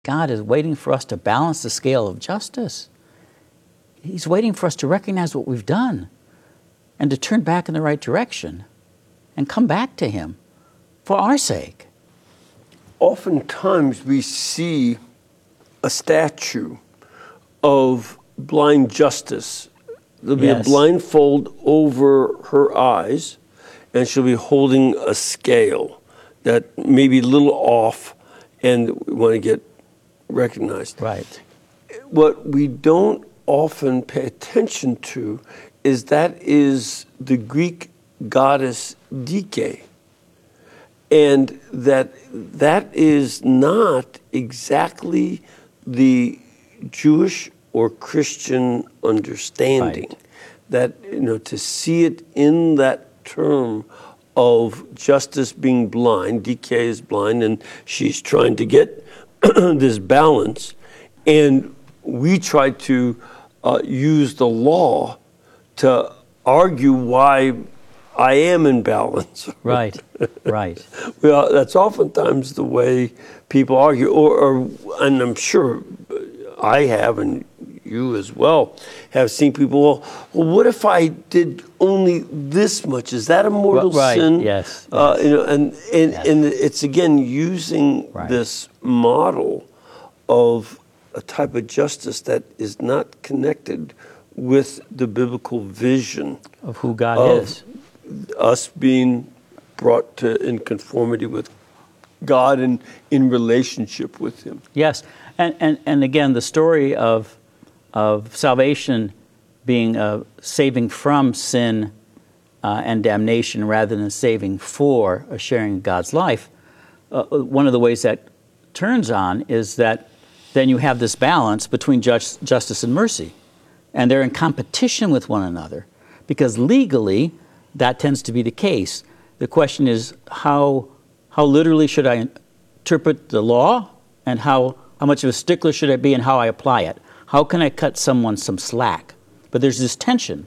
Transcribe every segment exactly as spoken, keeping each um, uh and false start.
God is waiting for us to balance the scale of justice. He's waiting for us to recognize what we've done and to turn back in the right direction and come back to him for our sake. Oftentimes we see a statue of blind justice. There'll be Yes. a blindfold over her eyes, and she'll be holding a scale that may be a little off, and we want to get recognized. Right. What we don't often pay attention to is that is the Greek goddess Dike, and that that is not exactly the Jewish or Christian understanding. Right. That, you know, to see it in that term of justice being blind, Dike is blind, and she's trying to get this balance, and we try to uh, use the law to argue why I am in balance. Right, right. Well, that's oftentimes the way people argue, or, or and I'm sure I have, and you as well, have seen people, well, well what if I did only this much? Is that a mortal right, sin? yes. Uh, yes. you know, and, and, Yes. and it's, again, using Right. this model of a type of justice that is not connected with the biblical vision Of who God of is. us being brought to in conformity with God and in relationship with him. Yes, and, and, and again, the story of, of salvation being uh, saving from sin uh, and damnation rather than saving for a sharing of God's life, uh, one of the ways that turns on is that then you have this balance between just, justice and mercy, and they're in competition with one another, because legally that tends to be the case. The question is how how literally should I interpret the law, and how, how much of a stickler should I be in how I apply it? How can I cut someone some slack? But there's this tension.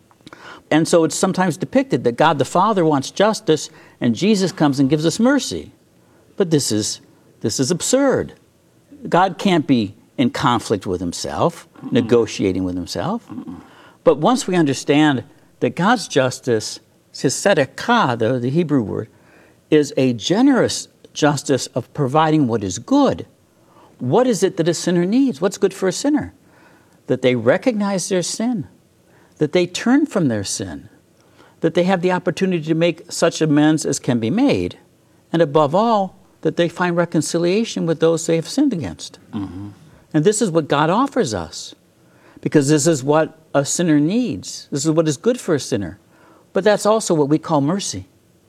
And so it's sometimes depicted that God the Father wants justice, and Jesus comes and gives us mercy. But this is this is absurd. God can't be in conflict with himself, mm-mm. negotiating with himself. Mm-mm. But once we understand that God's justice, his tzedakah, the, the Hebrew word, is a generous justice of providing what is good. What is it that a sinner needs? What's good for a sinner? That they recognize their sin, that they turn from their sin, that they have the opportunity to make such amends as can be made, and above all, that they find reconciliation with those they have sinned against. Mm-hmm. And this is what God offers us, because this is what a sinner needs. This is what is good for a sinner. But that's also what we call mercy.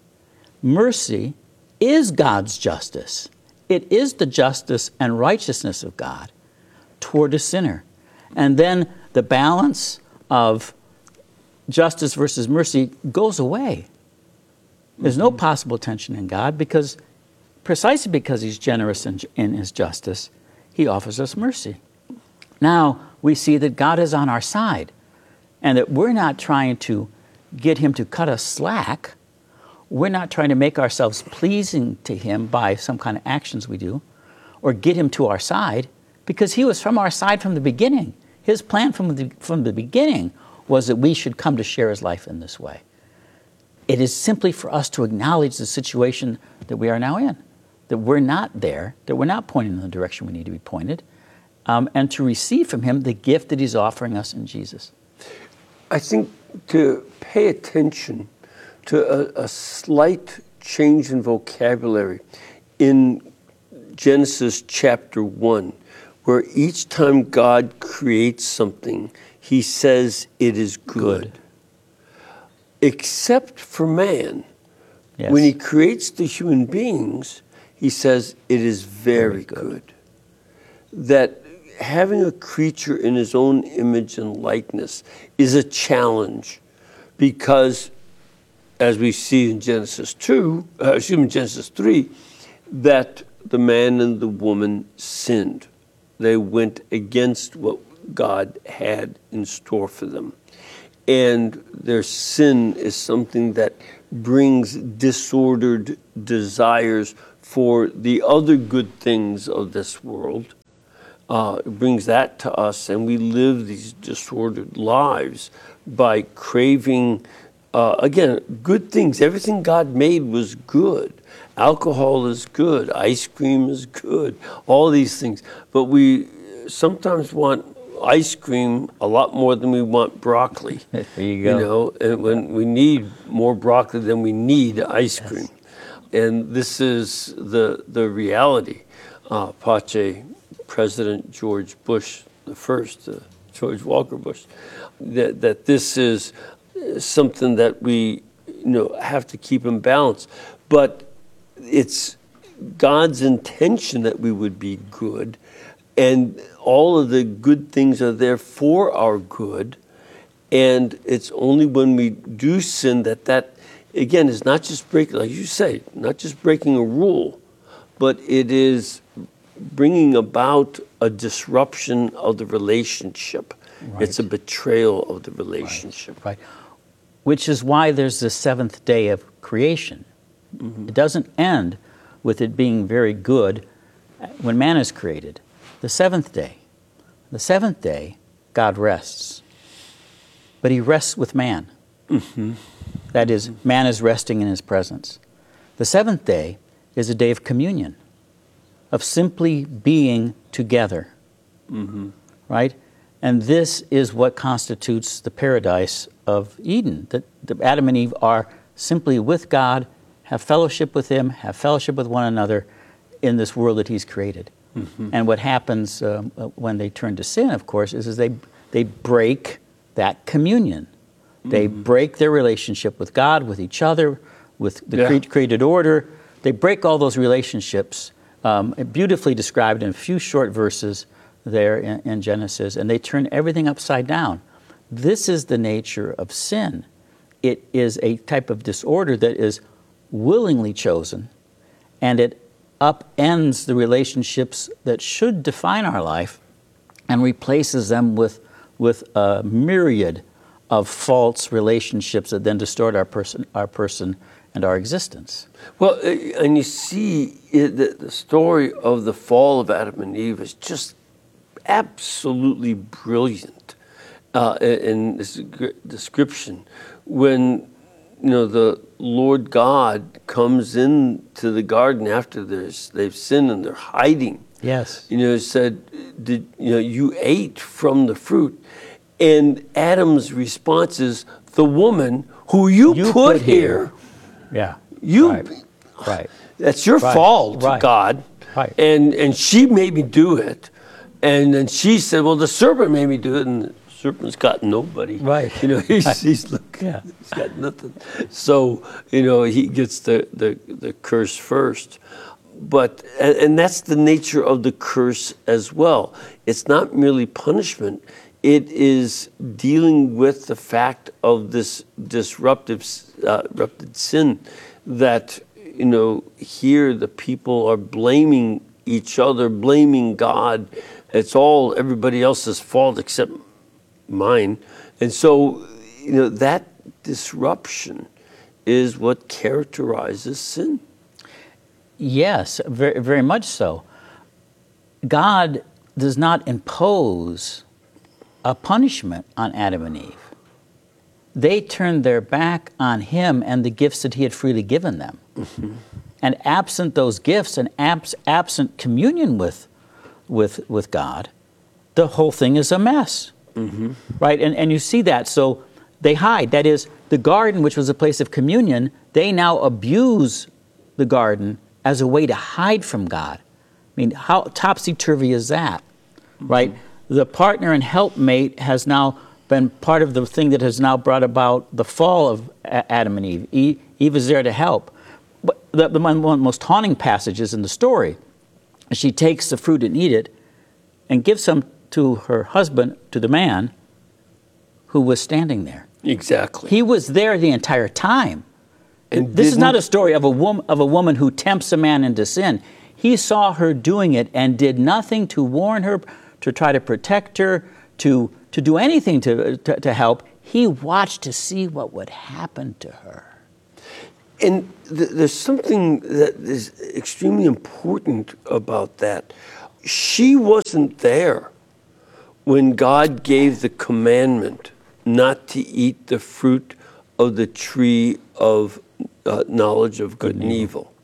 Mercy is God's justice. It is the justice and righteousness of God toward a sinner. And then the balance of justice versus mercy goes away. There's no possible tension in God, because precisely because he's generous in, in his justice, he offers us mercy. Now we see that God is on our side, and that we're not trying to get him to cut us slack. We're not trying to make ourselves pleasing to him by some kind of actions we do, or get him to our side, because he was from our side from the beginning. His plan from the, from the beginning was that we should come to share his life in this way. It is simply for us to acknowledge the situation that we are now in, that we're not there, that we're not pointing in the direction we need to be pointed, um, and to receive from him the gift that he's offering us in Jesus. I think to pay attention to a, a slight change in vocabulary in Genesis chapter one, where each time God creates something, he says it is good. Good. Except for man. Yes. When he creates the human beings, he says it is very, Very good. good. That having a creature in his own image and likeness is a challenge, because as we see in Genesis two, uh, excuse me, Genesis three, that the man and the woman sinned. They went against what God had in store for them. And their sin is something that brings disordered desires for the other good things of this world. Uh, it brings that to us, and we live these disordered lives by craving, uh, again, good things. Everything God made was good. Alcohol is good. Ice cream is good. All these things. But we sometimes want ice cream a lot more than we want broccoli. There you go. You know, and when we need more broccoli than we need ice cream. Yes. And this is the, the reality. Uh, Pache, President George Bush the first, uh, George Walker Bush, that, that this is something that we you know, have to keep in balance. But it's God's intention that we would be good, and all of the good things are there for our good. And it's only when we do sin that that, again, is not just breaking, like you say, not just breaking a rule, but it is bringing about a disruption of the relationship. Right. It's a betrayal of the relationship. Right. right. Which is why there's the seventh day of creation. Mm-hmm. It doesn't end with it being very good when man is created. The seventh day. The seventh day, God rests. But he rests with man. Mm-hmm. That is, man is resting in his presence. The seventh day is a day of communion, of simply being together. Mm-hmm. Right? And this is what constitutes the paradise of Eden. That Adam and Eve are simply with God, have fellowship with him, have fellowship with one another in this world that he's created. Mm-hmm. And what happens um, when they turn to sin, of course, is, is they, they break that communion. Mm-hmm. They break their relationship with God, with each other, with the yeah. cre- created order. They break all those relationships, um, beautifully described in a few short verses there in, in Genesis, and they turn everything upside down. This is the nature of sin. It is a type of disorder that is willingly chosen, and it upends the relationships that should define our life and replaces them with, with a myriad of false relationships that then distort our person, our person and our existence. Well, and you see it, the, the story of the fall of Adam and Eve is just absolutely brilliant uh, in this description. When you know the Lord God comes into the garden after there's, they've sinned and they're hiding. Yes. You know, said, "Did you know you ate from the fruit?" And Adam's response is, "The woman who you, you put, put here, here, yeah, you, right, right. that's your right. fault, right. God, right. and and she made me do it." And then she said, "Well, the serpent made me do it," and the serpent's got nobody. Right. You know, he's, he's look, yeah. he's got nothing. So, you know, he gets the, the, the curse first. But, and, and that's the nature of the curse as well. It's not merely punishment. It is dealing with the fact of this disruptive, uh, disrupted sin that, you know, here the people are blaming each other, blaming God. It's all everybody else's fault except mine. And so, you know, that disruption is what characterizes sin. Yes, very, very much so. God does not impose a punishment on Adam and Eve. They turned their back on him and the gifts that he had freely given them. Mm-hmm. And absent those gifts and abs- absent communion with with with God, the whole thing is a mess. Mm-hmm. Right? And and you see that. So they hide. That is, the garden, which was a place of communion, they now abuse the garden as a way to hide from God. I mean, how topsy-turvy is that? Mm-hmm. Right? The partner and helpmate has now been part of the thing that has now brought about the fall of Adam and Eve. Eve, Eve is there to help. But the, the one, one of the most haunting passages in the story, she takes the fruit and eat it and gives some to her husband, to the man who was standing there. Exactly. He was there the entire time. And this is not a story of a, woman, of a woman who tempts a man into sin. He saw her doing it and did nothing to warn her, to try to protect her, to, to do anything to, to, to help. He watched to see what would happen to her. And th- there's something that is extremely important about that. She wasn't there when God gave the commandment not to eat the fruit of the tree of uh, knowledge of good, good and evil. evil.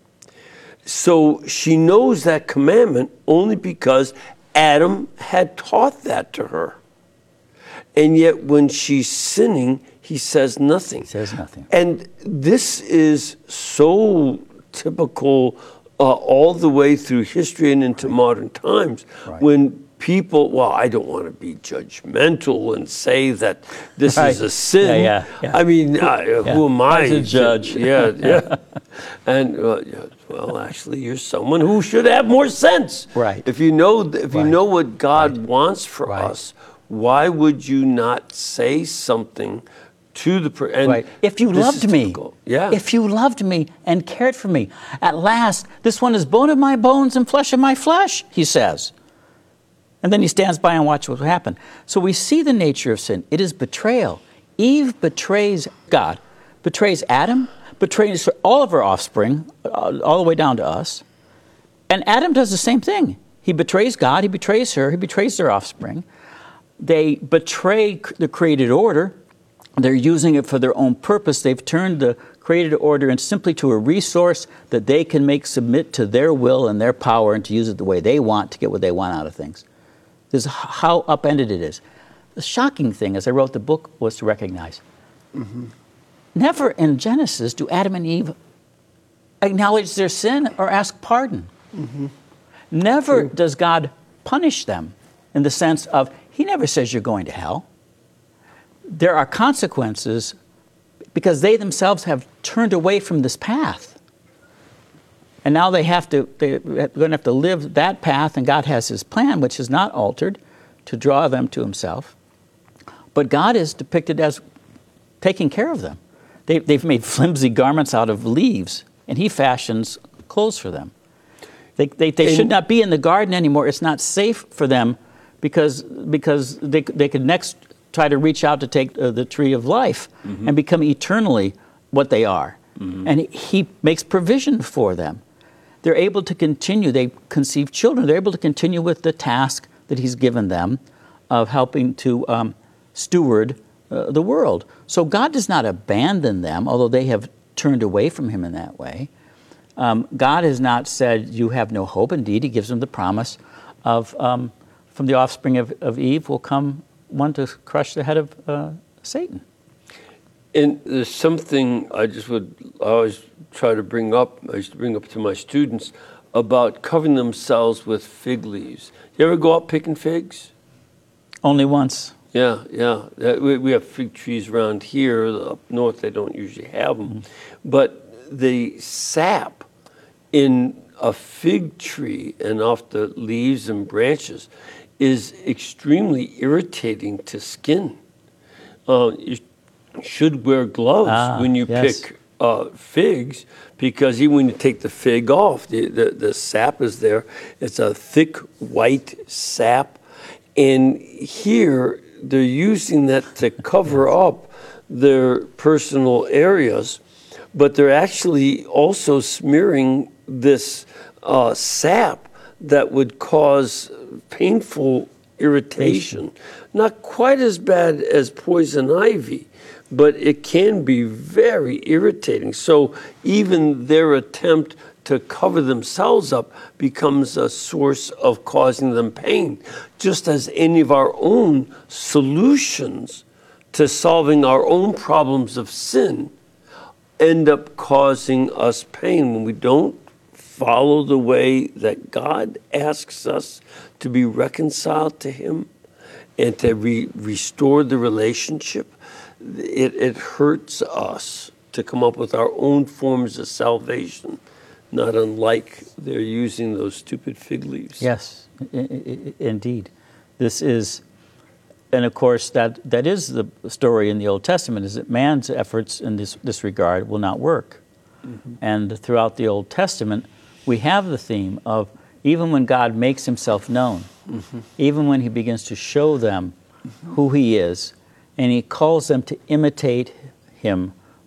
So she knows that commandment only because Adam had taught that to her. And yet when she's sinning, he says nothing. He says nothing. And this is so typical uh, all the way through history and into modern times, right. when people, well, I don't want to be judgmental and say that this right. is a sin. Yeah, yeah, yeah. I mean, uh, yeah. who am I? As a judge. Yeah, yeah. And, uh, yeah, well, actually, you're someone who should have more sense. Right. If you know, if you right. know what God right. wants for right. us, why would you not say something to the person? Right. If you loved me, yeah. if you loved me and cared for me, at last, this one is bone of my bones and flesh of my flesh, he says. And then he stands by and watches what will happen. So we see the nature of sin. It is betrayal. Eve betrays God, betrays Adam, betrays all of her offspring, all the way down to us. And Adam does the same thing. He betrays God, he betrays her, he betrays their offspring. They betray the created order. They're using it for their own purpose. They've turned the created order into simply to a resource that they can make submit to their will and their power and to use it the way they want to get what they want out of things. This is how upended it is. The shocking thing, as I wrote the book, was to recognize. Mm-hmm. Never in Genesis do Adam and Eve acknowledge their sin or ask pardon. Mm-hmm. Never True. Does God punish them in the sense of, he never says you're going to hell. There are consequences because they themselves have turned away from this path. And now they have to, they're going to have to live that path, and God has his plan, which is not altered, to draw them to himself. But God is depicted as taking care of them. They, they've made flimsy garments out of leaves, and he fashions clothes for them. They, they, they should not be in the garden anymore. It's not safe for them because, because they, they could next try to reach out to take uh, the tree of life mm-hmm. and become eternally what they are. Mm-hmm. And he, he makes provision for them. They're able to continue. They conceive children. They're able to continue with the task that he's given them of helping to um, steward uh, the world. So God does not abandon them, although they have turned away from him in that way. Um, God has not said, you have no hope. Indeed, he gives them the promise of, um, from the offspring of, of Eve will come one to crush the head of uh, Satan. And there's something I just would I always try to bring up, I used to bring up to my students, about covering themselves with fig leaves. You ever go out picking figs? Only once. Yeah, yeah. We, we have fig trees around here. Up north, they don't usually have them. Mm-hmm. But the sap in a fig tree and off the leaves and branches is extremely irritating to skin. Uh, you should wear gloves ah, when you yes. pick uh, figs, because even when you take the fig off, the, the, the sap is there. It's a thick white sap. And here, they're using that to cover up their personal areas, but they're actually also smearing this uh, sap that would cause painful irritation. Not quite as bad as poison ivy, but it can be very irritating. So even their attempt to cover themselves up becomes a source of causing them pain, just as any of our own solutions to solving our own problems of sin end up causing us pain when we don't follow the way that God asks us to be reconciled to him and to re- restore the relationship. It, it hurts us to come up with our own forms of salvation, not unlike they're using those stupid fig leaves. Yes, I- I- indeed. This is, and of course, that, that is the story in the Old Testament, is that man's efforts in this, this regard will not work. Mm-hmm. And throughout the Old Testament, we have the theme of even when God makes himself known, mm-hmm. even when he begins to show them mm-hmm. who he is, and he calls them to imitate him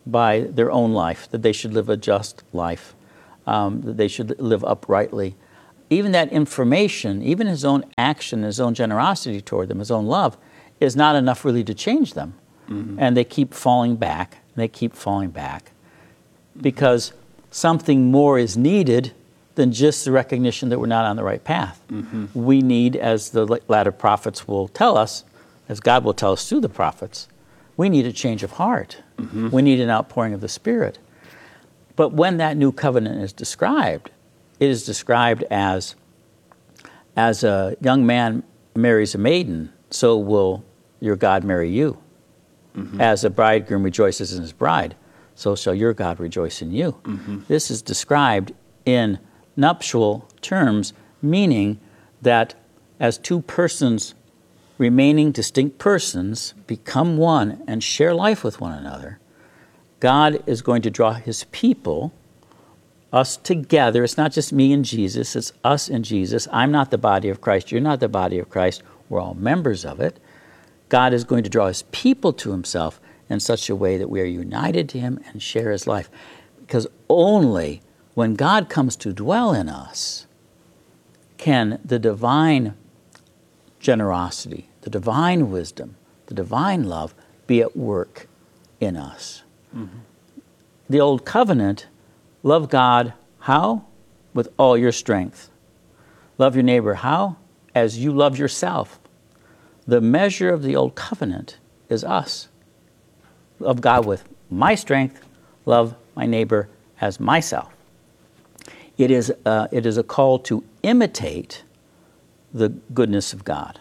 by their own life, that they should live a just life, um, that they should live uprightly. Even that information, even his own action, his own generosity toward them, his own love, is not enough really to change them. Mm-hmm. And they keep falling back, and they keep falling back, because something more is needed than just the recognition that we're not on the right path. Mm-hmm. We need, as the latter prophets will tell us, as God will tell us through the prophets, we need a change of heart. Mm-hmm. We need an outpouring of the Spirit. But when that new covenant is described, it is described as, as a young man marries a maiden, so will your God marry you. Mm-hmm. As a bridegroom rejoices in his bride, so shall your God rejoice in you. Mm-hmm. This is described in nuptial terms, meaning that as two persons, remaining distinct persons, become one and share life with one another, God is going to draw his people, us together. It's not just me and Jesus, it's us and Jesus. I'm not the body of Christ, you're not the body of Christ, we're all members of it. God is going to draw his people to himself in such a way that we are united to him and share his life. Because only when God comes to dwell in us can the divine generosity, the divine wisdom, the divine love be at work in us. Mm-hmm. The old covenant, love God, how? With all your strength. Love your neighbor, how? As you love yourself. The measure of the old covenant is us. Love God with my strength, love my neighbor as myself. It is, uh, it is a call to imitate the goodness of God.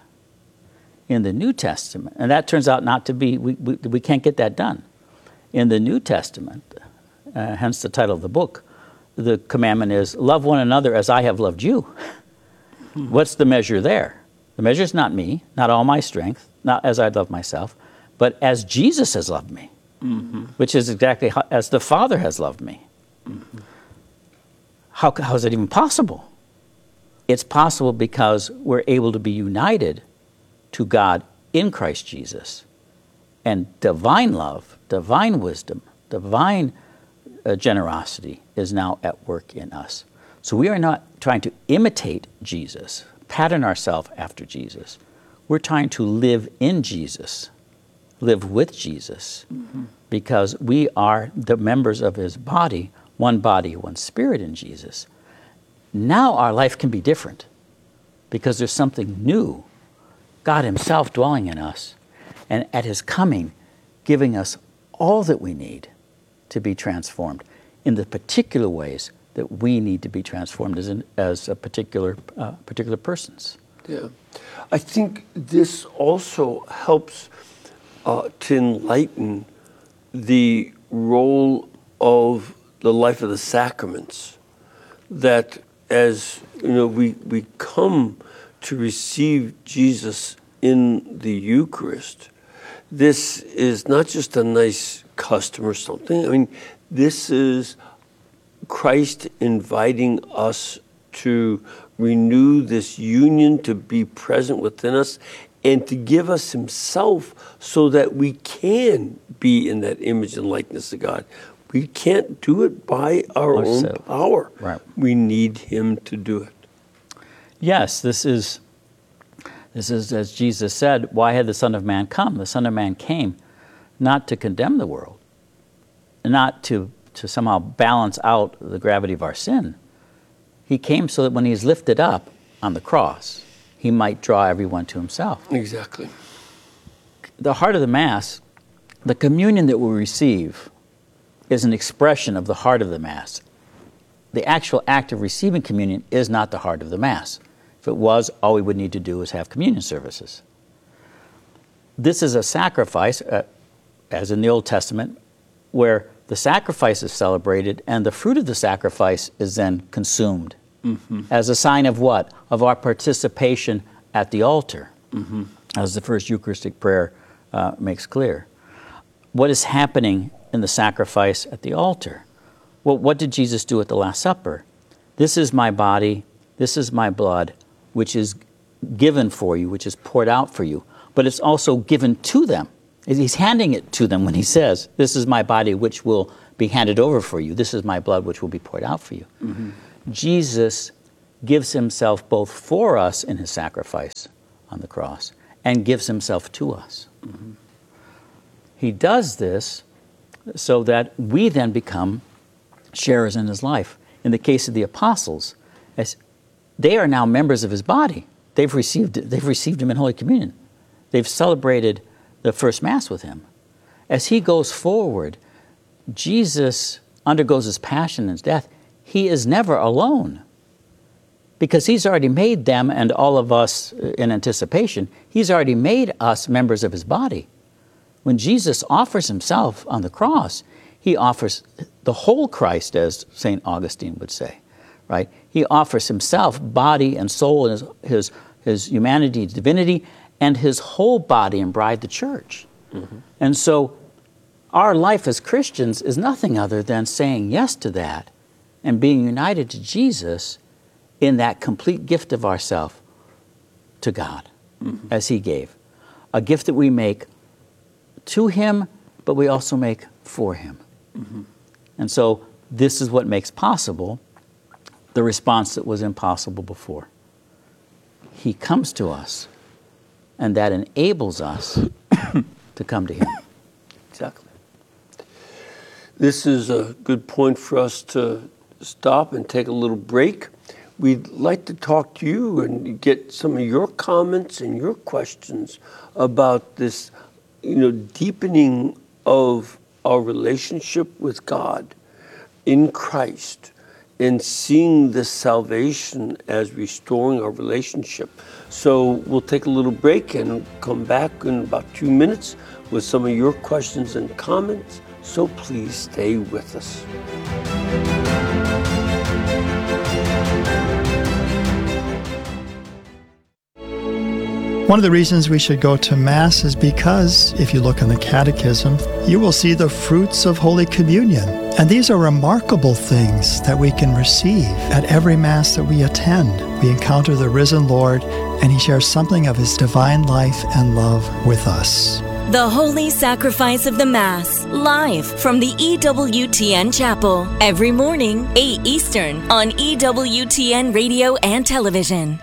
In the New Testament, and that turns out not to be, we, we, we can't get that done. In the New Testament, uh, hence the title of the book, the commandment is, love one another as I have loved you. Hmm. What's the measure there? The measure is not me, not all my strength, not as I love myself, but as Jesus has loved me, mm-hmm. which is exactly how, as the Father has loved me. Mm-hmm. How, how is it even possible? It's possible because we're able to be united to God in Christ Jesus. And divine love, divine wisdom, divine uh, generosity is now at work in us. So we are not trying to imitate Jesus, pattern ourselves after Jesus. We're trying to live in Jesus, live with Jesus, mm-hmm. because we are the members of his body, one body, one spirit in Jesus. Now our life can be different because there's something new. God himself dwelling in us, and at his coming, giving us all that we need to be transformed in the particular ways that we need to be transformed as, in, as a particular, uh, particular persons. Yeah. I think this also helps uh, to enlighten the role of the life of the sacraments, that as you know, we, we come to receive Jesus in the Eucharist, this is not just a nice custom or something. I mean, this is Christ inviting us to renew this union, to be present within us, and to give us himself so that we can be in that image and likeness of God. We can't do it by our own power. Right. We need him to do it. Yes, this is, this is, as Jesus said, why had the Son of Man come? The Son of Man came not to condemn the world, not to, to somehow balance out the gravity of our sin. He came so that when he's lifted up on the cross, he might draw everyone to himself. Exactly. The heart of the Mass, the communion that we receive, is an expression of the heart of the Mass. The actual act of receiving communion is not the heart of the Mass. If it was, all we would need to do is have communion services. This is a sacrifice, uh, as in the Old Testament, where the sacrifice is celebrated and the fruit of the sacrifice is then consumed. Mm-hmm. As a sign of what? Of our participation at the altar, mm-hmm. as the first Eucharistic prayer uh, makes clear. What is happening in the sacrifice at the altar? Well, what did Jesus do at the Last Supper? This is my body, this is my blood, which is given for you, which is poured out for you, but it's also given to them. He's handing it to them when he says, this is my body which will be handed over for you. This is my blood which will be poured out for you. Mm-hmm. Jesus gives himself both for us in his sacrifice on the cross and gives himself to us. Mm-hmm. He does this so that we then become sharers in his life. In the case of the apostles, as they are now members of his body. They've received, they've received him in Holy Communion. They've celebrated the first Mass with him. As he goes forward, Jesus undergoes his passion and his death. He is never alone because he's already made them and all of us in anticipation. He's already made us members of his body. When Jesus offers himself on the cross, he offers the whole Christ, as Saint Augustine would say, right? He offers himself, body and soul, and his, his, his humanity, divinity, and his whole body and bride, the church. Mm-hmm. And so our life as Christians is nothing other than saying yes to that and being united to Jesus in that complete gift of ourself to God, mm-hmm. as he gave. A gift that we make to him, but we also make for him. Mm-hmm. And so this is what makes possible the response that was impossible before. He comes to us, and that enables us to come to him. Exactly. This is a good point for us to stop and take a little break. We'd like to talk to you and get some of your comments and your questions about this, you know, deepening of our relationship with God in Christ and seeing this salvation as restoring our relationship. So we'll take a little break and come back in about two minutes with some of your questions and comments. So please stay with us. One of the reasons we should go to Mass is because, if you look in the Catechism, you will see the fruits of Holy Communion. And these are remarkable things that we can receive at every Mass that we attend. We encounter the risen Lord, and he shares something of his divine life and love with us. The Holy Sacrifice of the Mass, live from the E W T N Chapel, every morning, eight Eastern, on E W T N Radio and Television.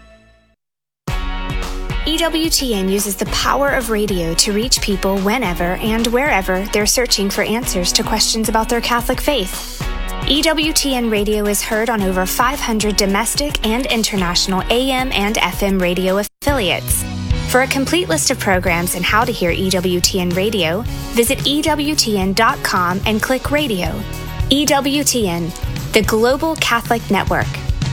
E W T N uses the power of radio to reach people whenever and wherever they're searching for answers to questions about their Catholic faith. E W T N Radio is heard on over five hundred domestic and international A M and F M radio affiliates. For a complete list of programs and how to hear E W T N Radio, visit E W T N dot com and click Radio. E W T N, the Global Catholic Network.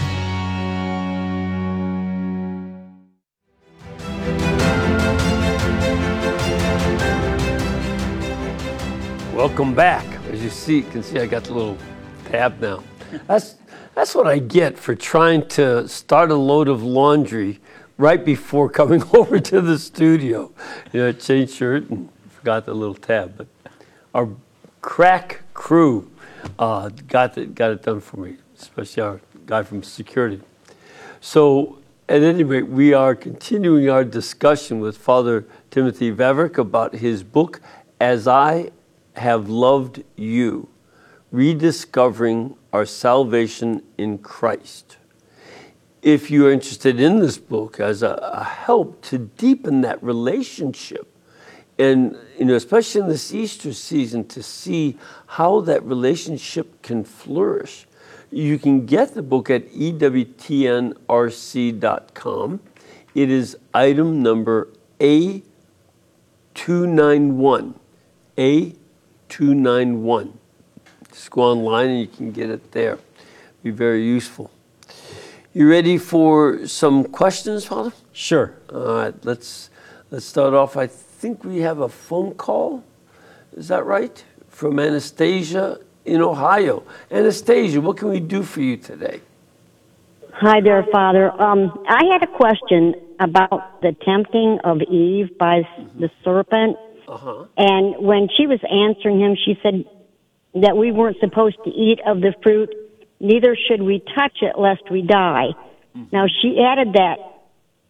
Welcome back. As you see, you can see I got the little tab now. That's that's what I get for trying to start a load of laundry right before coming over to the studio. You know, I changed shirt and forgot the little tab. But our crack crew uh, got it, got it done for me, especially our guy from security. So at any rate, we are continuing our discussion with Father Timothy Vavrick about his book, As I Have Loved You, Rediscovering Our Salvation in Christ. If you're interested in this book as a, a help to deepen that relationship, and you know, especially in this Easter season, to see how that relationship can flourish, you can get the book at E W T N R C dot com. It is item number A two ninety-one. A two ninety-one. Just go online and you can get it there. Be very useful. You ready for some questions, Father? Sure. All right, let's let's start off. I think we have a phone call. Is that right? From Anastasia in Ohio. Anastasia, what can we do for you today? Hi there, Father. Um, I had a question about the tempting of Eve by mm-hmm. the serpent. Uh-huh. And when she was answering him, she said that we weren't supposed to eat of the fruit, neither should we touch it lest we die. Mm-hmm. Now, she added that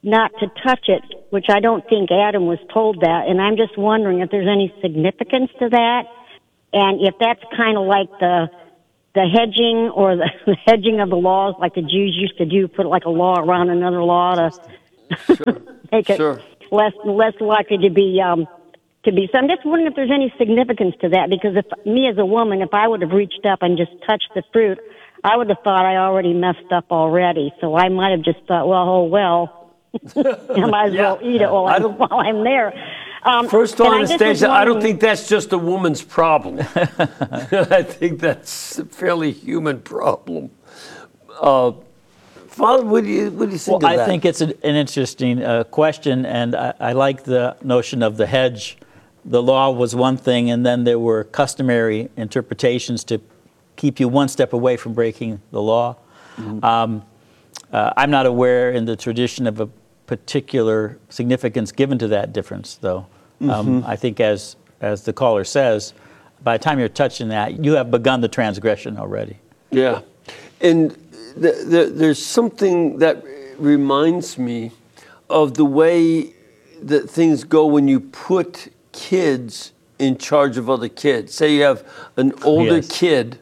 not to touch it, which I don't think Adam was told that. And I'm just wondering if there's any significance to that, and if that's kind of like the the hedging or the, the hedging of the laws, like the Jews used to do, put like a law around another law to Sure. make it Sure. less less likely to be um, to be. So I'm just wondering if there's any significance to that, because if me as a woman, if I would have reached up and just touched the fruit, I would have thought I already messed up already. So I might have just thought, well, oh well, I might as Yeah. well eat it while I I'm, don't- while I'm there. Um, First and on I just was Anastasia, I don't wondering- think that's just a woman's problem. I think that's a fairly human problem. Uh, Father, what do you what do you think Well, of I that? think it's an, an interesting uh, question, and I, I like the notion of the hedge. The law was one thing, and then there were customary interpretations to keep you one step away from breaking the law. Mm-hmm. Um, uh, I'm not aware in the tradition of a particular significance given to that difference, though. Um, Mm-hmm. I think, as as the caller says, by the time you're touching that, you have begun the transgression already. Yeah, and th- th- there's something that reminds me of the way that things go when you put kids in charge of other kids. Say you have an older Yes. kid,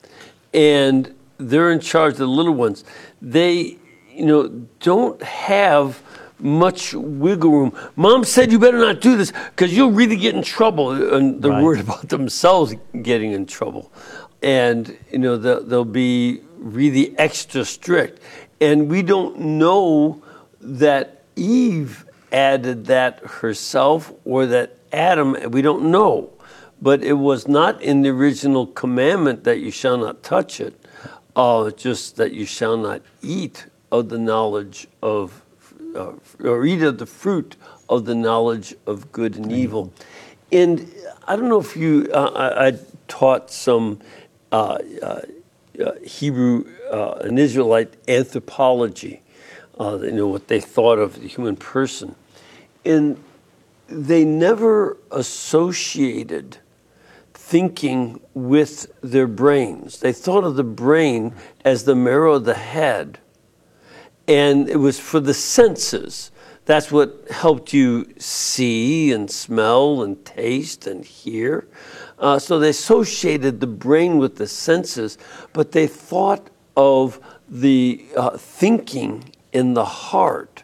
and they're in charge of the little ones. They, you know, don't have much wiggle room. Mom said you better not do this because you'll really get in trouble. And they're Right. worried about themselves getting in trouble. And, you know, they'll, they'll be really extra strict. And we don't know that Eve added that herself or that Adam, we don't know. But it was not in the original commandment that you shall not touch it, uh, just that you shall not eat of the knowledge of Uh, or eat of the fruit of the knowledge of good and evil. And I don't know if you, uh, I, I taught some uh, uh, uh, Hebrew, uh, an Israelite anthropology, uh, you know, what they thought of the human person. And they never associated thinking with their brains. They thought of the brain as the marrow of the head. And it was for the senses. That's what helped you see and smell and taste and hear. Uh, so they associated the brain with the senses, but they thought of the uh, thinking in the heart.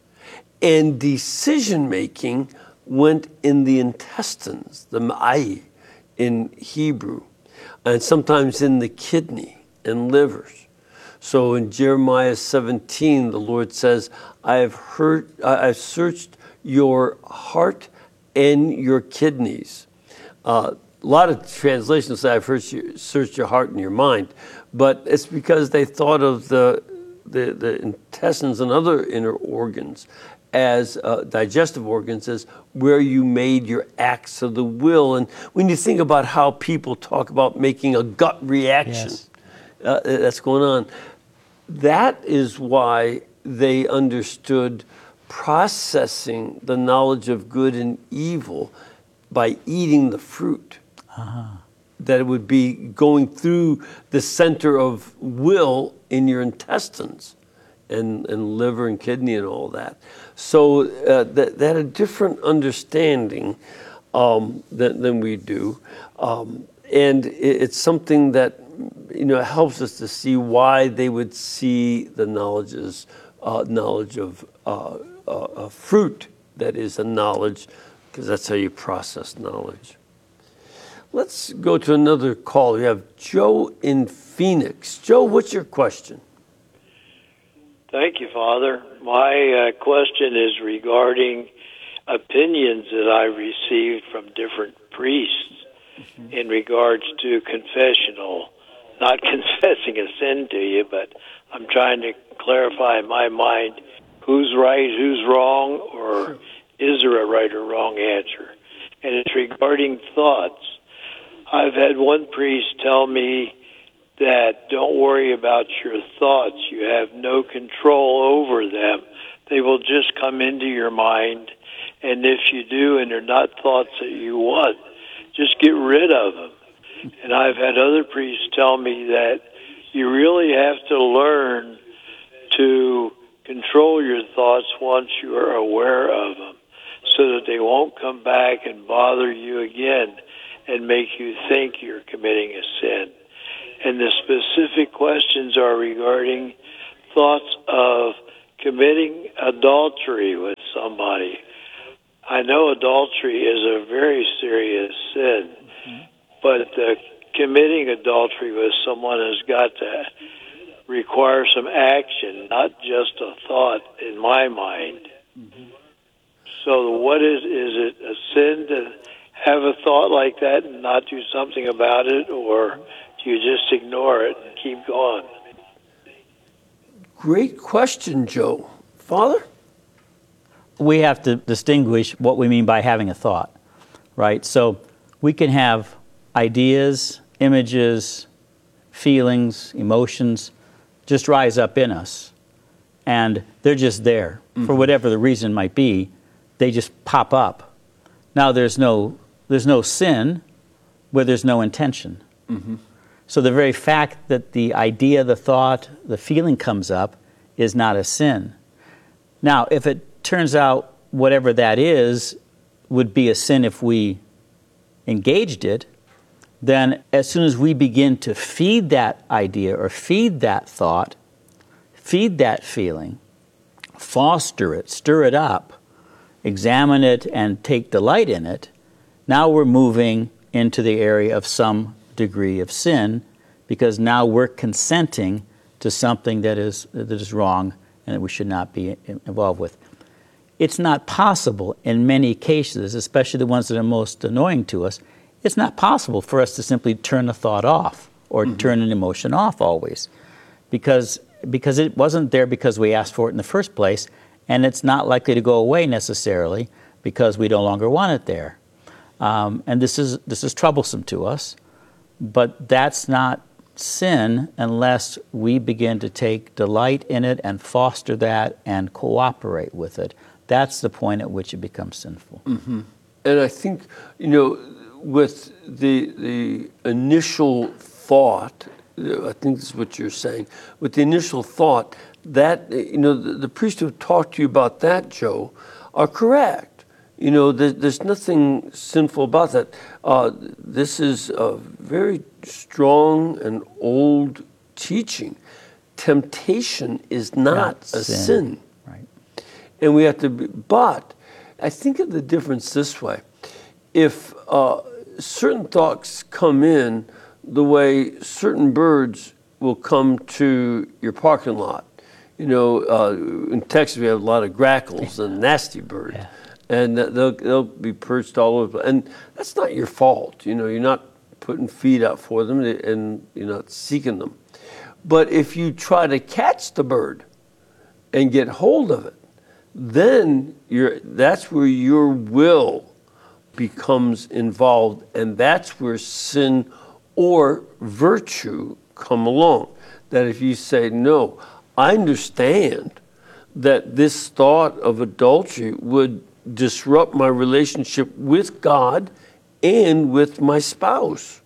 And decision-making went in the intestines, the ma'ai in Hebrew, and sometimes in the kidney and livers. So in Jeremiah seventeen, the Lord says, I have heard, I have searched your heart and your kidneys. Uh, a lot of translations say I've heard you, searched your heart and your mind, but it's because they thought of the, the, the intestines and other inner organs as uh, digestive organs as where you made your acts of the will. And when you think about how people talk about making a gut reaction, Yes. uh, that's going on. That is why they understood processing the knowledge of good and evil by eating the fruit. Uh-huh. That it would be going through the center of will in your intestines and, and liver and kidney and all that. So uh, that, that a different understanding um, than, than we do. Um, and it, it's something that, you know, it helps us to see why they would see the knowledges, uh, knowledge of uh, uh, a fruit that is a knowledge, because that's how you process knowledge. Let's go to another call. We have Joe in Phoenix. Joe, what's your question? Thank you, Father. My uh, question is regarding opinions that I received from different priests mm-hmm. in regards to confessional. Not confessing a sin to you, but I'm trying to clarify in my mind who's right, who's wrong, or sure. is there a right or wrong answer? And it's regarding thoughts. I've had one priest tell me that don't worry about your thoughts. You have no control over them. They will just come into your mind, and if you do and they're not thoughts that you want, just get rid of them. And I've had other priests tell me that you really have to learn to control your thoughts once you are aware of them, so that they won't come back and bother you again and make you think you're committing a sin. And the specific questions are regarding thoughts of committing adultery with somebody. I know adultery is a very serious sin, mm-hmm. but uh, committing adultery with someone has got to require some action, not just a thought in my mind. Mm-hmm. So what is, is it a sin to have a thought like that and not do something about it, or do you just ignore it and keep going? Great question, Joe. Father? We have to distinguish what we mean by having a thought, right? So we can have ideas, images, feelings, emotions just rise up in us, and they're just there. Mm-hmm. For whatever the reason might be, they just pop up. Now there's no there's no sin where there's no intention. Mm-hmm. So the very fact that the idea, the thought, the feeling comes up is not a sin. Now, if it turns out whatever that is would be a sin if we engaged it, then as soon as we begin to feed that idea or feed that thought, feed that feeling, foster it, stir it up, examine it, and take delight in it, now we're moving into the area of some degree of sin, because now we're consenting to something that is that is wrong and that we should not be involved with. It's not possible in many cases, especially the ones that are most annoying to us, it's not possible for us to simply turn a thought off or mm-hmm. turn an emotion off always, because because it wasn't there because we asked for it in the first place, and it's not likely to go away necessarily because we no longer want it there. Um, and this is this is troublesome to us, but that's not sin unless we begin to take delight in it and foster that and cooperate with it. That's the point at which it becomes sinful. Mm-hmm. And I think, you know, with the the initial thought, I think this is what you're saying, with the initial thought, that, you know, the, the priests who talked to you about that, Joe, are correct. You know, there, there's nothing sinful about that. Uh, this is a very strong and old teaching. Temptation is not, not a sin. sin. Right. And we have to be, but I think of the difference this way. If uh, certain thoughts come in the way certain birds will come to your parking lot. You know, uh, in Texas we have a lot of grackles and nasty birds. Yeah. And they'll they'll be perched all over, and that's not your fault. You know, you're not putting feed out for them, and you're not seeking them. But if you try to catch the bird and get hold of it, then you're that's where your will becomes involved, and that's where sin or virtue come along. That if you say, no, I understand that this thought of adultery would disrupt my relationship with God and with my spouse.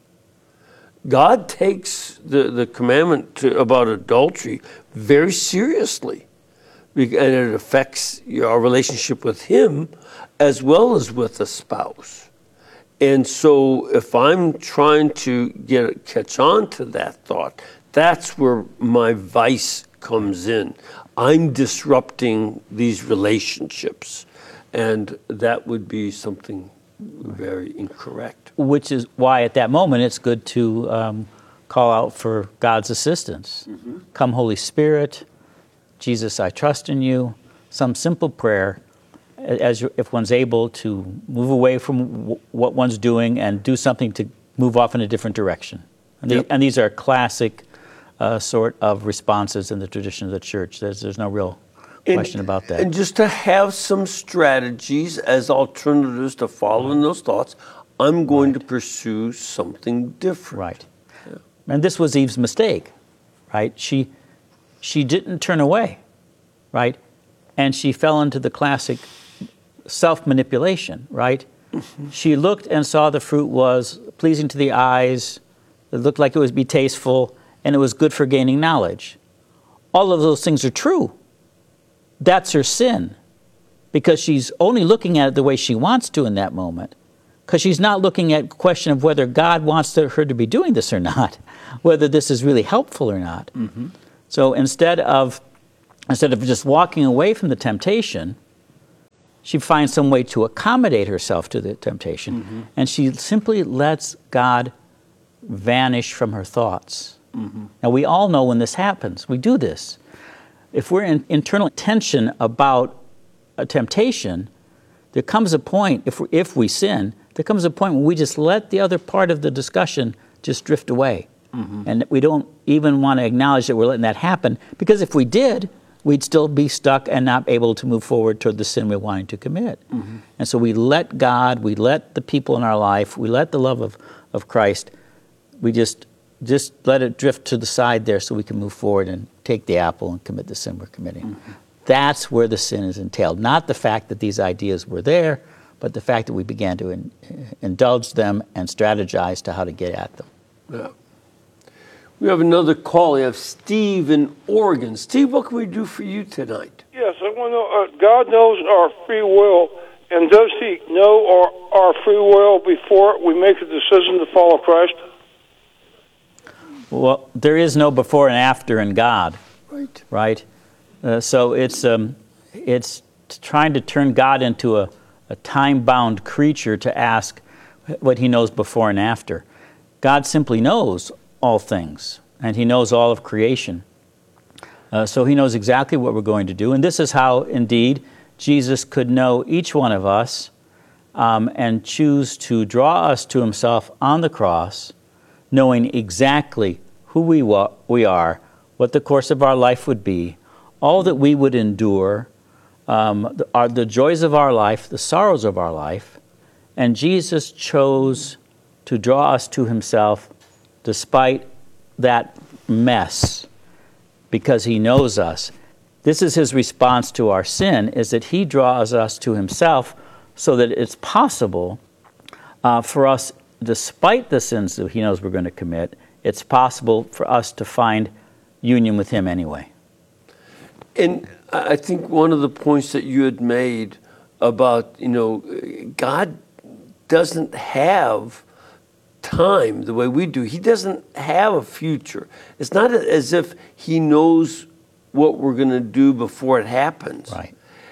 God takes the, the commandment to, about adultery very seriously, and it affects our relationship with Him as well as with a spouse. And so if I'm trying to get catch on to that thought, that's where my vice comes in. I'm disrupting these relationships. And that would be something very incorrect. Which is why at that moment it's good to um, call out for God's assistance. Mm-hmm. Come, Holy Spirit, Jesus, I trust in you. Some simple prayer, as if one's able to move away from w- what one's doing and do something to move off in a different direction. And, yep. the, and these are classic uh, sort of responses in the tradition of the church. There's, there's no real question and, about that. And just to have some strategies as alternatives to following those thoughts, I'm going right. to pursue something different. Right. Yeah. And this was Eve's mistake, right? She she didn't turn away, right? And she fell into the classic self-manipulation, right? Mm-hmm. She looked and saw the fruit was pleasing to the eyes, it looked like it would be tasteful, and it was good for gaining knowledge. All of those things are true. that's her sin, because she's only looking at it the way she wants to in that moment, because she's not looking at the question of whether God wants to, her to be doing this or not, whether this is really helpful or not. Mm-hmm. So instead of instead of just walking away from the temptation, she finds some way to accommodate herself to the temptation, mm-hmm. and she simply lets God vanish from her thoughts. Mm-hmm. Now, we all know when this happens. We do this. If we're in internal tension about a temptation, there comes a point, if, if we sin, there comes a point when we just let the other part of the discussion just drift away. Mm-hmm. And we don't even want to acknowledge that we're letting that happen, because if we did, we'd still be stuck and not able to move forward toward the sin we're wanting to commit. Mm-hmm. And so we let God, we let the people in our life, we let the love of, of Christ, we just just let it drift to the side there so we can move forward and take the apple and commit the sin we're committing. Mm-hmm. That's where the sin is entailed. Not the fact that these ideas were there, but the fact that we began to in, indulge them and strategize to how to get at them. Yeah. We have another call. We have Steve in Oregon. Steve, what can we do for you tonight? Yes, I want to know, uh, God knows our free will, and does he know our, our free will before we make a decision to follow Christ? Well, there is no before and after in God. Right. Right? Uh, so it's um, it's trying to turn God into a, a time-bound creature to ask what he knows before and after. God simply knows all things, and he knows all of creation. Uh, so he knows exactly what we're going to do. And this is how, indeed, Jesus could know each one of us um, and choose to draw us to himself on the cross, knowing exactly who we, wa- we are, what the course of our life would be, all that we would endure, um, the, our, the joys of our life, the sorrows of our life. And Jesus chose to draw us to himself despite that mess, because he knows us. This is his response to our sin, is that he draws us to himself so that it's possible uh, for us, despite the sins that he knows we're going to commit, it's possible for us to find union with him anyway. And I think one of the points that you had made about, you know, God doesn't have time the way we do. He doesn't have a future. It's not as if he knows what we're going to do before it happens. Right.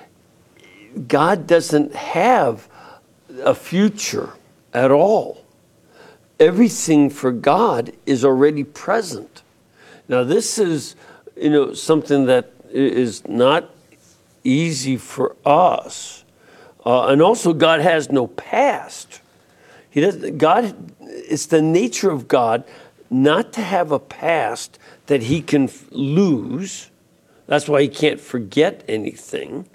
God doesn't have a future at all. Everything for God is already present. Now, this is, you know, something that is not easy for us. Uh, and also, God has no past. He doesn't. God, it's the nature of God not to have a past that he can f- lose. That's why he can't forget anything.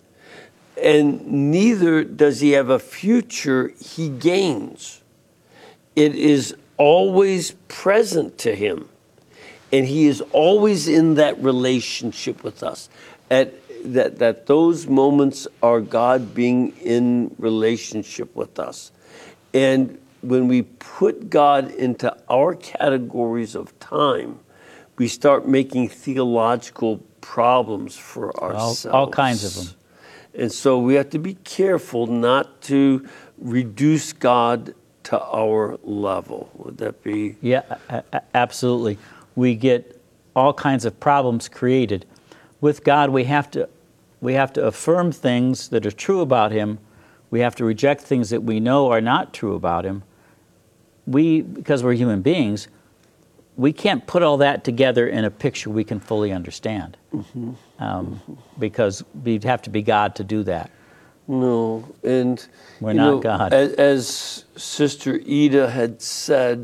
And neither does he have a future he gains. It is always present to him. And he is always in that relationship with us. At that, that those moments are God being in relationship with us. And when we put God into our categories of time, we start making theological problems for ourselves. All, all kinds of them. And so we have to be careful not to reduce God to our level. Would that be? Yeah, a- a- absolutely. We get all kinds of problems created. With God, we have to we have to affirm things that are true about him. We have to reject things that we know are not true about him. We, because we're human beings, we can't put all that together in a picture we can fully understand. Mm-hmm. Um, mm-hmm. Because we'd have to be God to do that. No, and we're you not know, God. As, as Sister Ida had said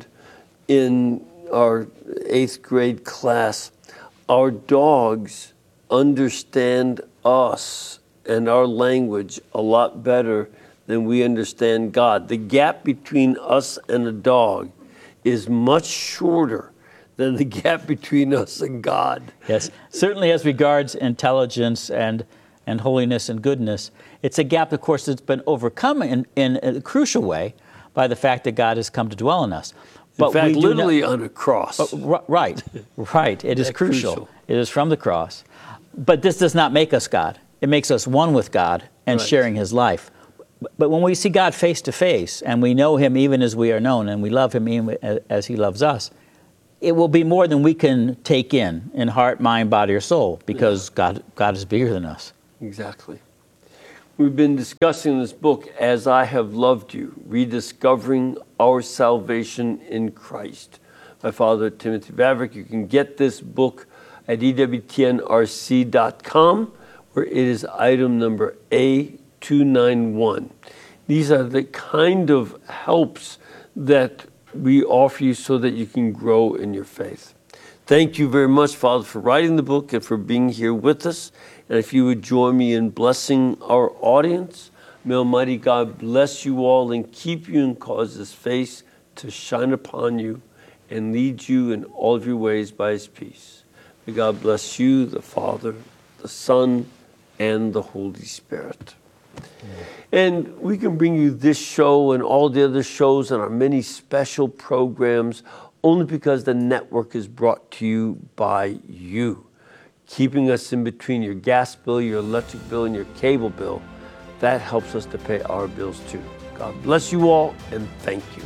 in our eighth grade class, our dogs understand us and our language a lot better than we understand God. The gap between us and a dog is much shorter than the gap between us and God. Yes, certainly as regards intelligence and and holiness and goodness, it's a gap, of course, that's been overcome in, in a crucial way by the fact that God has come to dwell in us. But in fact, literally not, on a cross. Uh, right, right. It is crucial. crucial. It is from the cross. But this does not make us God. it makes us one with God and Right. sharing his life. But- But when we see God face to face and we know him even as we are known and we love him even a- as he loves us, it will be more than we can take in, in heart, mind, body, or soul, because God, God is bigger than us. Exactly. We've been discussing this book, As I Have Loved You, Rediscovering Our Salvation in Christ, by Father Timothy Vavrick. You can get this book at E W T N R C dot com, where it is item number A two ninety-one. These are the kind of helps that we offer you so that you can grow in your faith. Thank you very much, Father, for writing the book and for being here with us. And if you would join me in blessing our audience, may Almighty God bless you all and keep you and cause his face to shine upon you and lead you in all of your ways by his peace. May God bless you, the Father, the Son, and the Holy Spirit. And we can bring you this show and all the other shows and our many special programs only because the network is brought to you by you, keeping us in between your gas bill, your electric bill, and your cable bill. That helps us to pay our bills too. God bless you all, and thank you.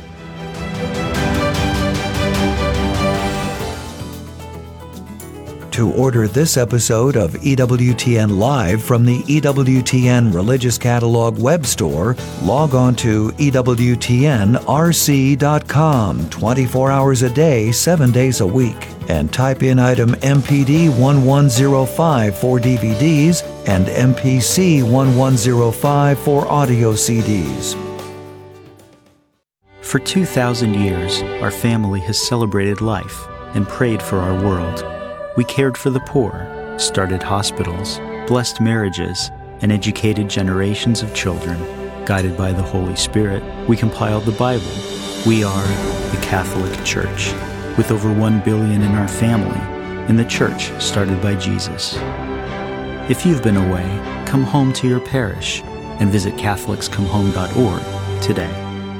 To order this episode of E W T N Live from the E W T N Religious Catalog web store, log on to E W T N R C dot com twenty-four hours a day, seven days a week, and type in item M P D one one zero five for D V Ds and M P C one one zero five for audio C Ds. For two thousand years, our family has celebrated life and prayed for our world. We cared for the poor, started hospitals, blessed marriages, and educated generations of children. Guided by the Holy Spirit, we compiled the Bible. We are the Catholic Church, with over one billion in our family, and the church started by Jesus. If you've been away, come home to your parish and visit Catholics Come Home dot org today.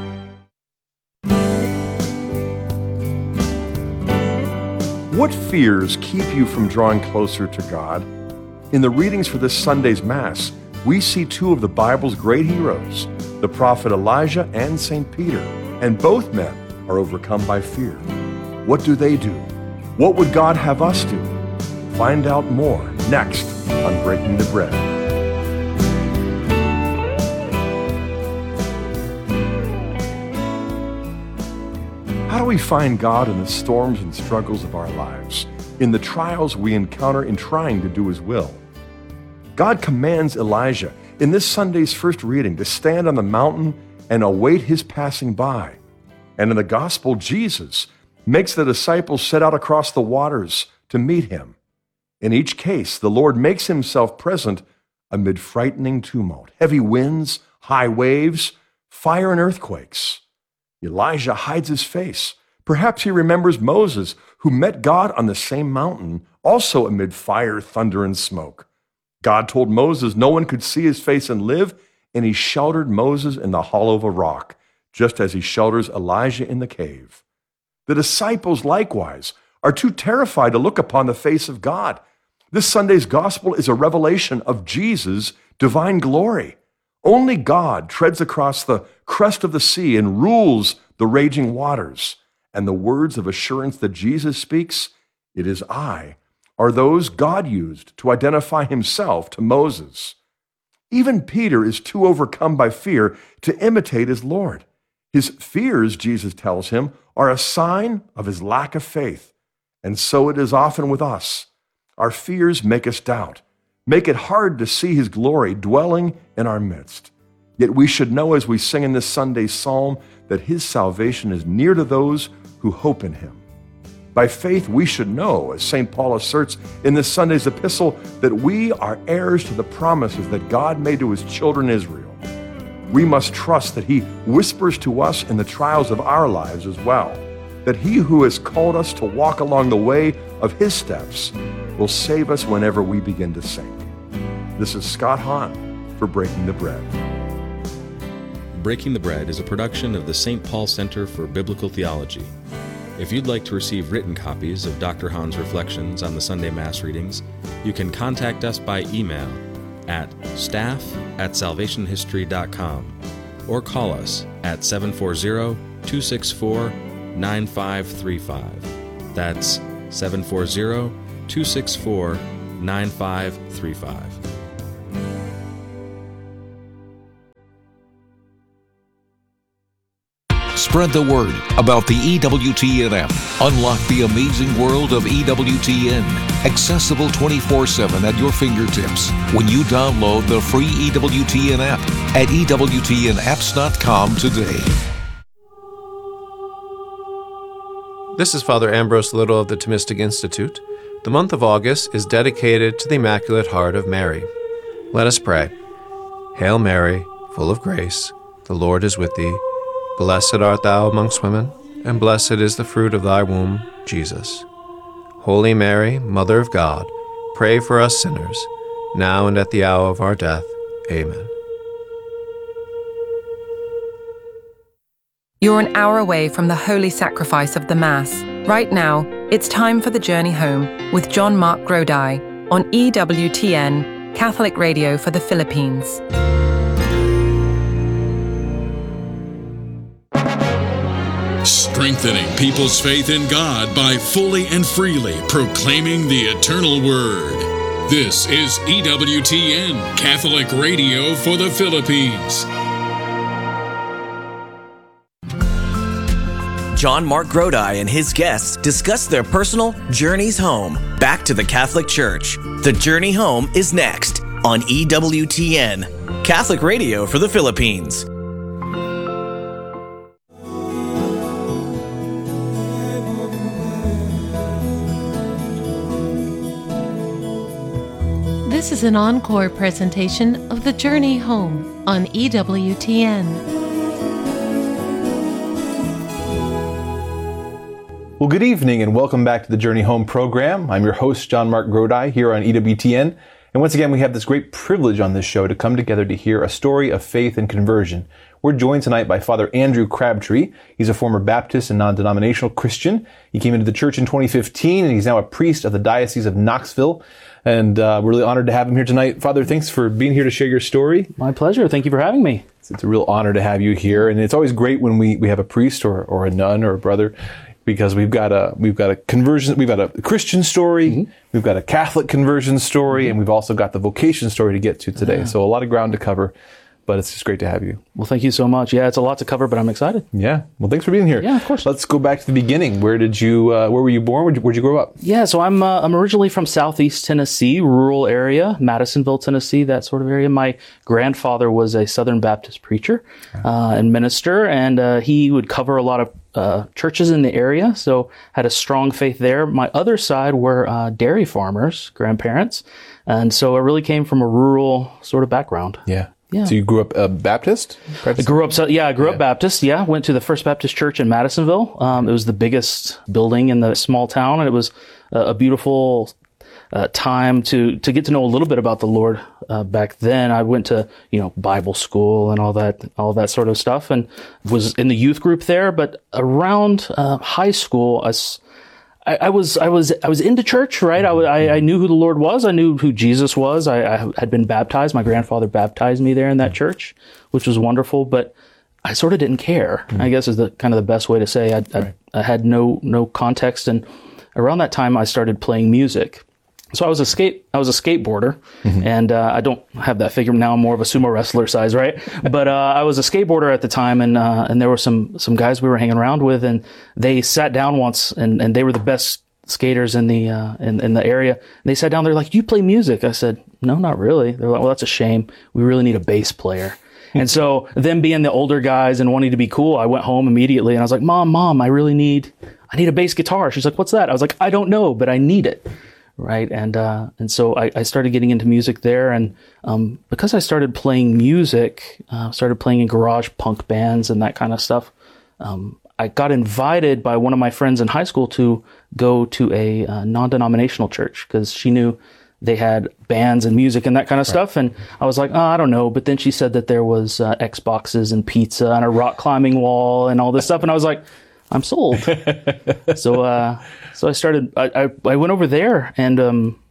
What fears keep you from drawing closer to God? In the readings for this Sunday's Mass, we see two of the Bible's great heroes, the prophet Elijah and Saint Peter, and both men are overcome by fear. What do they do? What would God have us do? Find out more next on Breaking the Bread. How do we find God in the storms and struggles of our lives, in the trials we encounter in trying to do His will? God commands Elijah in this Sunday's first reading to stand on the mountain and await His passing by. And in the Gospel, Jesus makes the disciples set out across the waters to meet Him. In each case, the Lord makes Himself present amid frightening tumult, heavy winds, high waves, fire and earthquakes. Elijah hides his face. Perhaps he remembers Moses, who met God on the same mountain, also amid fire, thunder, and smoke. God told Moses no one could see his face and live, and he sheltered Moses in the hollow of a rock, just as he shelters Elijah in the cave. The disciples, likewise, are too terrified to look upon the face of God. This Sunday's gospel is a revelation of Jesus' divine glory. Only God treads across the crest of the sea and rules the raging waters. And the words of assurance that Jesus speaks, "It is I," are those God used to identify Himself to Moses. Even Peter is too overcome by fear to imitate his Lord. His fears, Jesus tells him, are a sign of his lack of faith. And so it is often with us. Our fears make us doubt, make it hard to see His glory dwelling in our midst. Yet we should know as we sing in this Sunday's psalm that His salvation is near to those who hope in Him. By faith, we should know, as Saint Paul asserts in this Sunday's epistle, that we are heirs to the promises that God made to His children Israel. We must trust that He whispers to us in the trials of our lives as well, that He who has called us to walk along the way of His steps will save us whenever we begin to sink. This is Scott Hahn for Breaking the Bread. Breaking the Bread is a production of the Saint Paul Center for Biblical Theology. If you'd like to receive written copies of Doctor Hahn's reflections on the Sunday Mass readings, you can contact us by email at staff at salvation history dot com or call us at seven four zero, two six four, nine five three five. That's seven four zero, two six four, nine five three five. Spread the word about the E W T N app. Unlock the amazing world of E W T N. Accessible twenty-four seven at your fingertips when you download the free E W T N app at E W T N apps dot com today. This is Father Ambrose Little of the Thomistic Institute. The month of August is dedicated to the Immaculate Heart of Mary. Let us pray. Hail Mary, full of grace, the Lord is with thee. Blessed art thou amongst women, and blessed is the fruit of thy womb, Jesus. Holy Mary, Mother of God, pray for us sinners, now and at the hour of our death. Amen. You're an hour away from the holy sacrifice of the Mass. Right now, it's time for the journey home with John Mark Grodi on E W T N, Catholic Radio for the Philippines. Strengthening people's faith in God by fully and freely proclaiming the eternal Word. This is E W T N, Catholic Radio for the Philippines. John Mark Grodi and his guests discuss their personal journeys home, back to the Catholic Church. The Journey Home is next on E W T N, Catholic Radio for the Philippines. This is an encore presentation of The Journey Home on E W T N. Well, good evening and welcome back to the Journey Home program. I'm your host, John Mark Grodi, here on E W T N. And once again, we have this great privilege on this show to come together to hear a story of faith and conversion. We're joined tonight by Father Andrew Crabtree. He's a former Baptist and non-denominational Christian. He came into the church in twenty fifteen, and he's now a priest of the Diocese of Knoxville. And uh, we're really honored to have him here tonight. Father, thanks for being here to share your story. My pleasure. Thank you for having me. It's, it's a real honor to have you here. And it's always great when we, we have a priest or, or a nun or a brother, because we've got a we've got a conversion, we've got a Christian story, mm-hmm. we've got a Catholic conversion story, mm-hmm. and we've also got the vocation story to get to today. Yeah. So a lot of ground to cover, but it's just great to have you. Well, thank you so much. Yeah, it's a lot to cover, but I'm excited. Yeah. Well, thanks for being here. Yeah, of course. Let's go back to the beginning. Where did you? Uh, where were you born? Where'd you, where'd you grow up? Yeah, so I'm uh, I'm originally from Southeast Tennessee, rural area, Madisonville, Tennessee, that sort of area. My grandfather was a Southern Baptist preacher uh, and minister, and uh, he would cover a lot of Uh, churches in the area, so had a strong faith there. My other side were uh, dairy farmers, grandparents, and so I really came from a rural sort of background. Yeah. Yeah. So you grew up a uh, Baptist? I grew up, so, yeah, I grew yeah. up Baptist, yeah. Went to the First Baptist Church in Madisonville. Um, it was the biggest building in the small town, and it was uh, a beautiful Uh, time to to get to know a little bit about the Lord. Uh, back then, I went to you know Bible school and all that all that sort of stuff, and was in the youth group there. But around uh, high school, I, I, I was I was I was into church, right? I, I, I knew who the Lord was. I knew who Jesus was. I, I had been baptized. My grandfather baptized me there in that church, which was wonderful. But I sort of didn't care. Mm-hmm. I guess is the kind of the best way to say. I, right. I, I had no no context, and around that time, I started playing music. So I was a skate, I was a skateboarder, mm-hmm. and uh, I don't have that figure now. I'm more of a sumo wrestler size, right? But uh, I was a skateboarder at the time, and uh, and there were some some guys we were hanging around with, and they sat down once, and, and they were the best skaters in the uh, in in the area. And they sat down, they're like, "You play music?" I said, "No, not really." They're like, "Well, that's a shame. We really need a bass player." And so them being the older guys and wanting to be cool, I went home immediately, and I was like, "Mom, Mom, I really need I need a bass guitar." She's like, "What's that?" I was like, "I don't know, but I need it." Right. And, uh, and so I, I started getting into music there. And, um, because I started playing music, uh, started playing in garage punk bands and that kind of stuff. Um, I got invited by one of my friends in high school to go to a uh, non-denominational church because she knew they had bands and music and that kind of right. stuff. And I was like, oh, I don't know. But then she said that there was uh, Xboxes and pizza and a rock climbing wall and all this stuff. And I was like, I'm sold. so, uh, so I started, I, I, I went over there, and, um,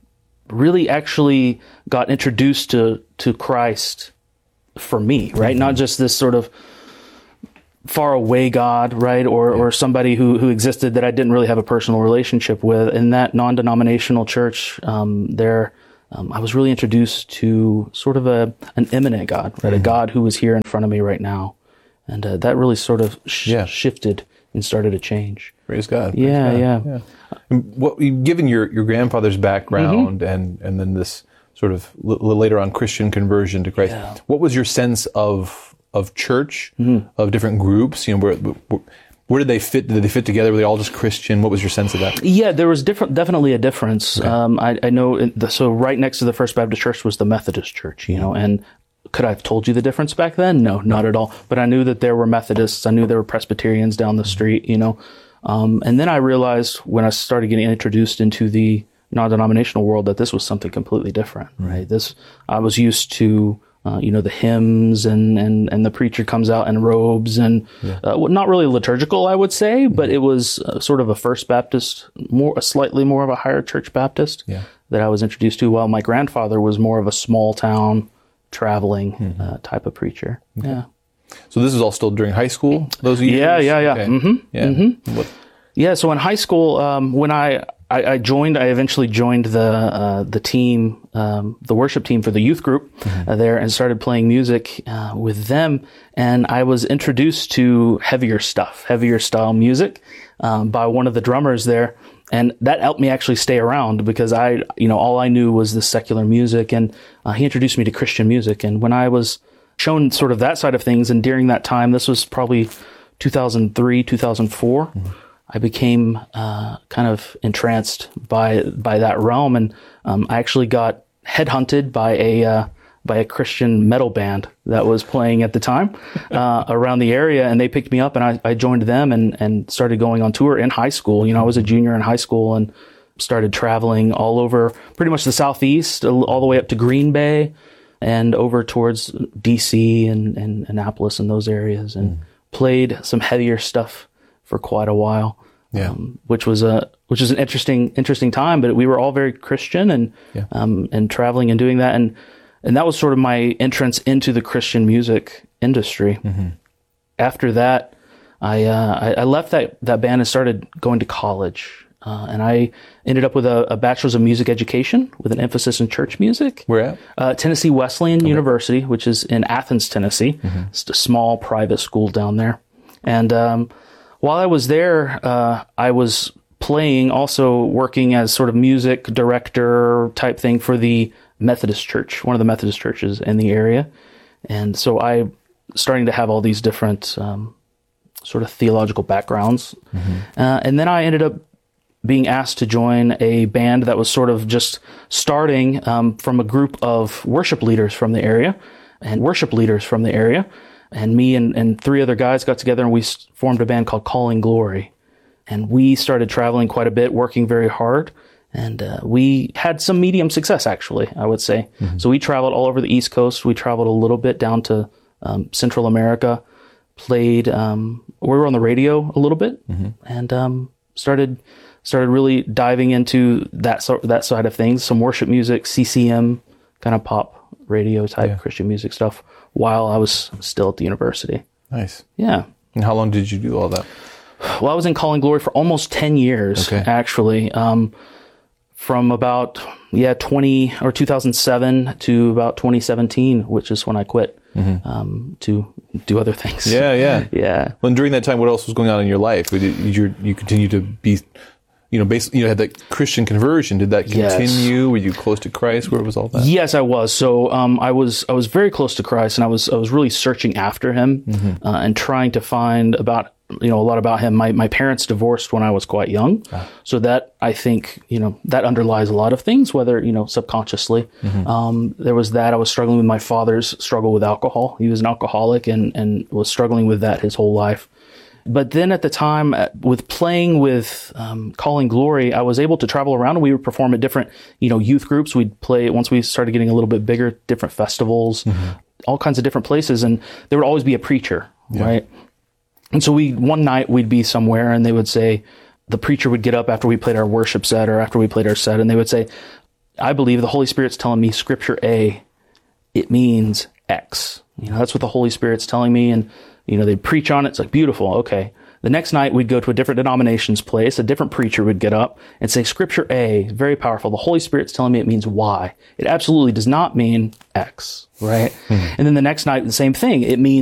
really actually got introduced to to Christ for me, right? Mm-hmm. Not just this sort of far away God, right? Or, yeah. or somebody who, who existed that I didn't really have a personal relationship with. In that non-denominational church, um, there, um, I was really introduced to sort of a, an immanent God, right? Mm-hmm. A God who was here in front of me right now. And, uh, that really sort of sh- yeah. shifted and started to change. Praise God. Praise yeah, God. yeah. yeah. And what, given your, your grandfather's background mm-hmm. and, and then this sort of l- later on Christian conversion to Christ, yeah. what was your sense of of church, mm-hmm. of different groups? You know, where, where where did they fit? Did they fit together? Were they all just Christian? What was your sense of that? Yeah, there was different, definitely a difference. Okay. Um, I, I know, the, so right next to the First Baptist Church was the Methodist Church, you know, and could I have told you the difference back then? No, not at all. But I knew that there were Methodists. I knew there were Presbyterians down the street, you know. Um, and then I realized when I started getting introduced into the non-denominational world that this was something completely different, right? This, I was used to, Uh, you know, the hymns and, and, and the preacher comes out in robes and yeah. uh, well, not really liturgical, I would say, but it was uh, sort of a First Baptist, more a slightly more of a higher church Baptist yeah. that I was introduced to, while my grandfather was more of a small town traveling mm-hmm. uh, type of preacher. Okay. Yeah. So this is all still during high school, those years? Yeah, yeah, yeah. Okay. Mm-hmm. Yeah. Mm-hmm. What? Yeah, so in high school, um, when I, I, I joined, I eventually joined the uh, the team, um, the worship team for the youth group mm-hmm. uh, there, and started playing music uh, with them. And I was introduced to heavier stuff, heavier style music um, by one of the drummers there. And that helped me actually stay around because I, you know, all I knew was the secular music. And uh, he introduced me to Christian music. And when I was shown sort of that side of things, and during that time, this was probably two thousand three, two thousand four, mm-hmm. I became uh, kind of entranced by by that realm, and um, I actually got headhunted by a uh, by a Christian metal band that was playing at the time uh, around the area, and they picked me up, and I, I joined them and and started going on tour in high school. You know, I was a junior in high school and started traveling all over, pretty much the Southeast, all the way up to Green Bay, and over towards D C and, and Annapolis and those areas, and mm. played some heavier stuff for quite a while. Yeah. Um, which was a which was an interesting interesting time, but we were all very Christian and yeah. um, and traveling and doing that, and and that was sort of my entrance into the Christian music industry. Mm-hmm. After that, I, uh, I I left that that band and started going to college, uh, and I ended up with a, a bachelor's of music education with an emphasis in church music. Where at? Uh, Tennessee Wesleyan okay. University, which is in Athens, Tennessee. Mm-hmm. It's a small private school down there, and um, while I was there, uh, I was playing, also working as sort of music director type thing for the Methodist Church, one of the Methodist churches in the area. And so I starting to have all these different um, sort of theological backgrounds. Mm-hmm. Uh, and then I ended up being asked to join a band that was sort of just starting um, from a group of worship leaders from the area and worship leaders from the area. And me and, and three other guys got together and we formed a band called Calling Glory. And we started traveling quite a bit, working very hard. And uh, we had some medium success, actually, I would say. Mm-hmm. So we traveled all over the East Coast. We traveled a little bit down to um, Central America, played, um, we were on the radio a little bit, mm-hmm. and um, started started really diving into that, so, that side of things, some worship music, C C M, kind of pop radio type yeah. Christian music stuff, while I was still at the university. Nice. Yeah. And how long did you do all that? Well, I was in Calling Glory for almost ten years, okay. actually. Um, from about, yeah, twenty or two thousand seven to about twenty seventeen, which is when I quit mm-hmm. um, to do other things. Yeah, yeah. yeah. Well, and during that time, what else was going on in your life? Did you, you continue to be, you know, basically, you know, had that Christian conversion. Did that continue? Yes. Were you close to Christ? Where was all that? Yes, I was. So um, I was I was very close to Christ, and I was I was really searching after Him mm-hmm. uh, and trying to find about you know a lot about Him. My my parents divorced when I was quite young, ah. so that I think you know that underlies a lot of things, whether you know subconsciously. Mm-hmm. Um, there was that. I was struggling with my father's struggle with alcohol. He was an alcoholic and and was struggling with that his whole life. But then at the time, with playing with um, Calling Glory, I was able to travel around, and we would perform at different, you know, youth groups. We'd play, once we started getting a little bit bigger, different festivals, mm-hmm. all kinds of different places, and there would always be a preacher, yeah. right? And so we, one night we'd be somewhere, and they would say, the preacher would get up after we played our worship set or after we played our set, and they would say, I believe the Holy Spirit's telling me Scripture A, it means X. You know, that's what the Holy Spirit's telling me. And, you know, they'd preach on it. It's like, beautiful. Okay. The next night we'd go to a different denomination's place. A different preacher would get up and say, Scripture A, very powerful. The Holy Spirit's telling me it means Y. It absolutely does not mean X, right? Mm-hmm. And then the next night, the same thing. It means